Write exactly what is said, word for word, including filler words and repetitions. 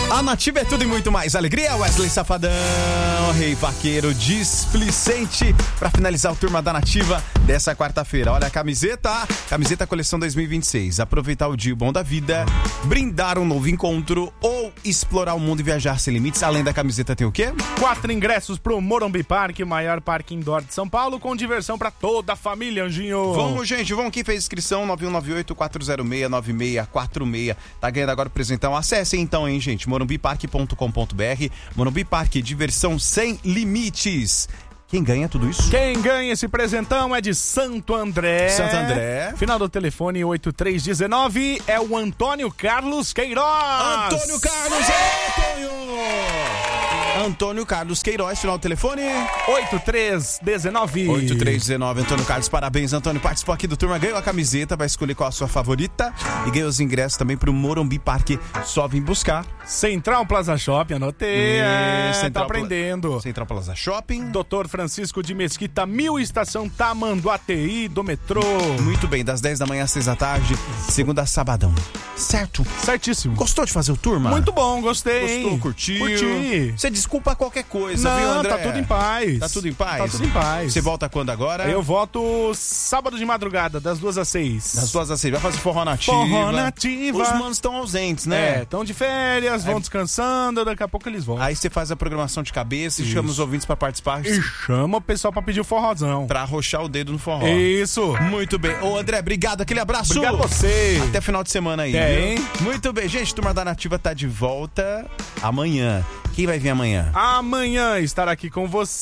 A Nativa é tudo e muito mais alegria. Wesley Safadão, Rei Vaqueiro displicente para finalizar o Turma da Nativa dessa quarta-feira. Olha a camiseta, camiseta coleção dois mil e vinte e seis. Aproveitar o dia bom da vida, brindar um novo encontro ou explorar o mundo e viajar sem limites. Além da camiseta tem o quê? Quatro ingressos pro Morumbi Park, maior parque indoor de São Paulo, com diversão para toda a família, Anjinho. Vamos, gente, vamos. Quem fez inscrição? nove um nove oito, quatro zero seis, nove seis quatro seis. Tá ganhando agora o presentão. Acessem então, hein, gente. morumbi park ponto com ponto b r. Morumbi Park, diversão sem limites. Quem ganha tudo isso? Quem ganha esse presentão é de Santo André. Santo André. Final do telefone oito três um nove é o Antônio Carlos Queiroz. Antônio Carlos, é Antônio! Antônio Carlos Queiroz, final do telefone oito três um nove. oito três um nove. Antônio Carlos, parabéns, Antônio. Participou aqui do Turma, ganhou a camiseta, vai escolher qual a sua favorita e ganhou os ingressos também pro Morumbi Park. Só vim buscar. Central Plaza Shopping, anotei. É, Central tá aprendendo. Pla... Central Plaza Shopping. doutor Francisco de Mesquita, mil, estação Tamanduateí, do metrô. Muito bem, das dez da manhã às seis da tarde, segunda a sabadão. Certo? Certíssimo. Gostou de fazer o Turma? Muito bom, gostei. Gostou, curtiu? Curti. Você desculpa qualquer coisa, Não, viu, André? tá tudo em paz. Tá tudo em paz? Tá tudo em paz. Você volta quando agora? Eu volto sábado de madrugada, das duas às seis. Das duas às seis. Vai fazer forró nativa. Forró nativa. Os manos estão ausentes, né? É, estão de férias, vão Aí... descansando, daqui a pouco eles voltam. Aí você faz a programação de cabeça e Isso. chama os ouvintes pra participar. E chama o pessoal pra pedir o forrozão. Pra arrochar o dedo no forró. Isso. Muito bem. Ô, André, obrigado. Aquele abraço. Obrigado a você. Até final de semana aí. É, viu? hein? Muito bem. Gente, Turma da Nativa tá de volta amanhã. Quem vai vir amanhã? Amanhã estará aqui com você